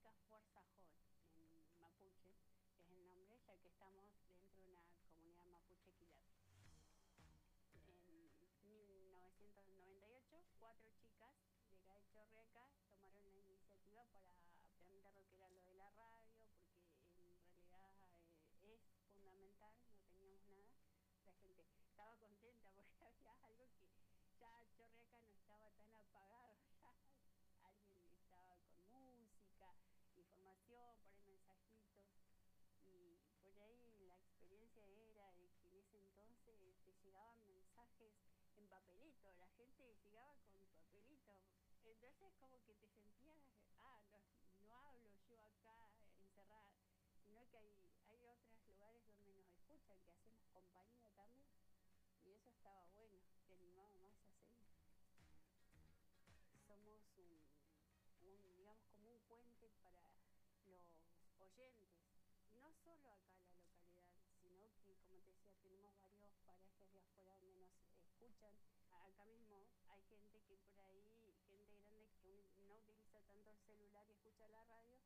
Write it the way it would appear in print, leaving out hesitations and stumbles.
significa Fuerza Joven en mapuche, es el nombre, ya que estamos dentro de una comunidad mapuche quilapia. En 1998, 4 chicas de acá de Chorreca tomaron la iniciativa para aprender lo que era lo de la radio, porque en realidad es fundamental, no teníamos nada. La gente estaba contenta porque había algo que ya Chorreca no estaba tan apagado, ya alguien estaba con música, información, poner mensajitos. Y por ahí la experiencia era de que en ese entonces te llegaban mensajes en papelito, la gente llegaba con papelito. Entonces como que te sentías, no hablo yo acá encerrada, sino que hay otros lugares donde nos escuchan, que hacemos compañía también. Y eso estaba bueno, te animaba más a seguir. Somos digamos, como un puente para los oyentes, no solo acá en la localidad, sino que, como te decía, tenemos varios parajes de afuera donde nos escuchan. Acá mismo hay gente que por ahí, gente grande que no utiliza tanto el celular y escucha la radio,